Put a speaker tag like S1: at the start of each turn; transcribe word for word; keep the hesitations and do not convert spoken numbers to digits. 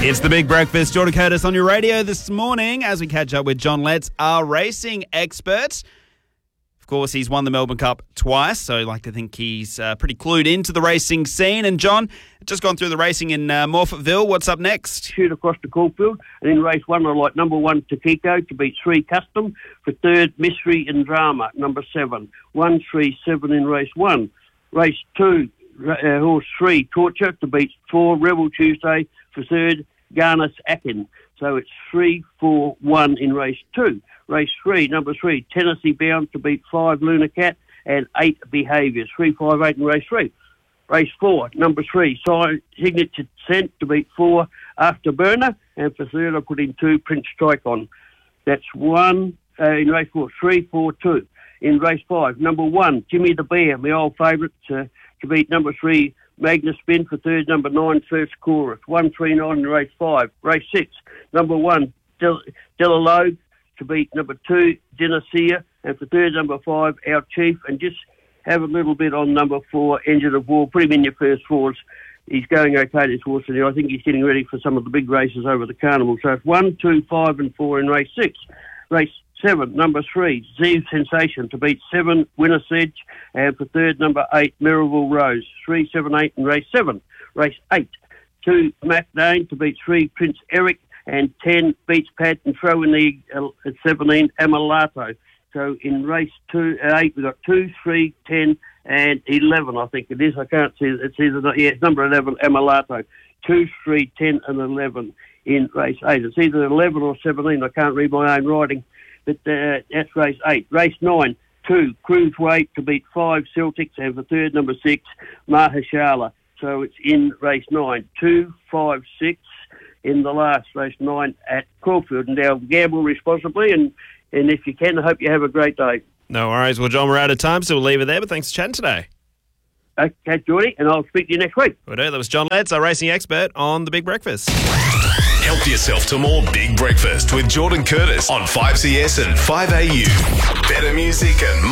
S1: It's the Big Breakfast. Jordan Curtis on your radio this morning as we catch up with John Letts, our racing expert. Of course, he's won the Melbourne Cup twice, so I like to think he's uh, pretty clued into the racing scene. And John, just gone through the racing in uh, Morphettville. What's up next?
S2: Shoot across the Caulfield, and in race one, I like number one, Takiko, to beat three, Custom. For third, Mystery and Drama, number seven. One, three, seven in race one. Race two, uh, horse three, Torture, to beat four, Rebel Tuesday. For third, Garnus Akin. So it's three, four, one in race two. Race three, number three, Tennessee Bound, to beat five, Luna Cat, and eight, Behaviours. Three, five, eight in race three. Race four, number three, Signature Scent, to beat four, Afterburner, and for third I put in two, Prince Strike-On. That's one uh, in race four, three, four, two. In race five, number one, Jimmy the Bear, my old favourite, uh, to beat number three, Magnus Spin. For third, number nine, First Chorus. One, three, nine in race five. Race six, number one, Del- Delalogue, to beat number two, Genesea, and for third, number five, Our Chief, and just have a little bit on number four, Engine of War. Put him in your first fours. He's going okay, this horse, and I think he's getting ready for some of the big races over the carnival. So it's one, two, five, and four in race six. Race seven, number three, Z Sensation, to beat seven, Winner's Edge, and for third, number eight, Merivale Rose. Three, seven, eight in race seven. Race eight, two, Mac Dane, to beat three, Prince Eric, and ten, Beats Pat, and throw in the uh, at seventeen, Amalato. So in race two, uh, eight, we've got two, three, ten, and eleven, I think it is. I can't see. It's either, yeah, it's number eleven, Amalato. two, three, ten, and eleven in race eight. It's either eleven or seventeen. I can't read my own writing. But uh, that's race eight. Race nine, two, Cruiseweight, to beat five, Celtics, and for third, number six, Mahershala. So it's in race nine. Two, five, six in the last race nine at Caulfield. And now gamble responsibly, and, and if you can, I hope you have a great day.
S1: No worries. Well, John, we're out of time, so we'll leave it there, but thanks for chatting today.
S2: Okay, Geordie, and I'll speak to you next week.
S1: Well, that was John Letts, our racing expert on The Big Breakfast.
S3: Help yourself to more Big Breakfast with Jordan Curtis on five C S and five A U. Better music and more.